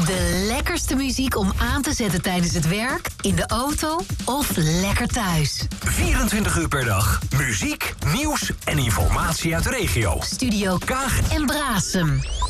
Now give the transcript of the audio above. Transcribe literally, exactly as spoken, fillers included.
De lekkerste muziek om aan te zetten tijdens het werk, in de auto of lekker thuis. vierentwintig uur per dag. Muziek, nieuws en informatie uit de regio. Studio Kaag en Braassem.